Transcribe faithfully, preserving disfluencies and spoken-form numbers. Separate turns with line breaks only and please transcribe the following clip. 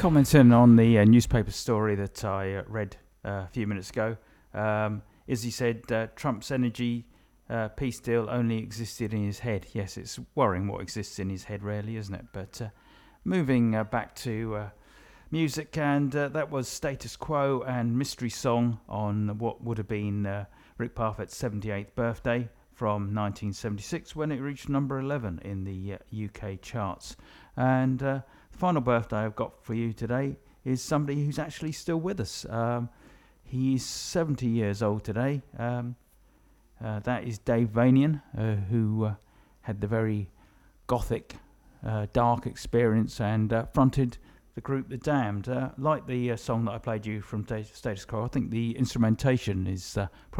commenting on the uh, newspaper story that I uh, read uh, a few minutes ago. Um, Izzy said uh, Trump's energy uh, peace deal only existed in his head. Yes, it's worrying what exists in his head, really, isn't it? But uh, moving uh, back to uh, music, and uh, that was Status Quo and Mystery Song on what would have been uh, Rick Parfitt's seventy-eighth birthday from nineteen seventy-six, when it reached number eleven in the uh, U K charts. And uh, the final birthday I've got for you today is somebody who's actually still with us. Um, he's seventy years old today. Um, uh, that is Dave Vanian, uh, who uh, had the very gothic, uh, dark experience and uh, fronted the group The Damned. Uh, like the uh, song that I played you from Status Quo, I think the instrumentation is uh,